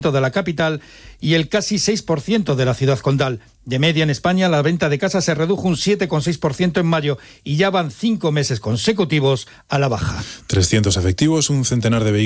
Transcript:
de la capital y el casi 6% de la ciudad condal. De media en España, la venta de casas se redujo un 7,6% en mayo y ya van 5 meses consecutivos a la baja. 300 efectivos, un centenar de vehículos